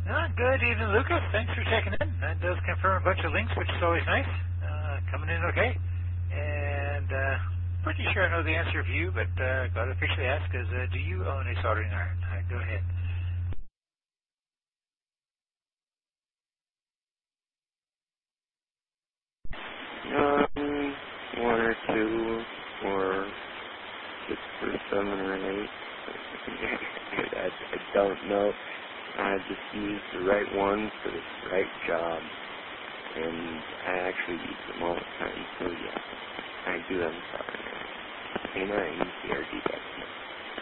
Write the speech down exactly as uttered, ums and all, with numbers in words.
Uh, good evening, Lucas. Thanks for checking in. That does confirm a bunch of links, which is always nice. Uh, coming in okay. And uh, pretty sure I know the answer for you, but uh, got to officially ask is, uh, do you own a soldering iron? Uh, go ahead. Um, one or two, or six or seven or eight. I, I don't know. I just use the right one for the right job, and I actually use them all the time. So yeah, I do have a soldering iron, and I use the R G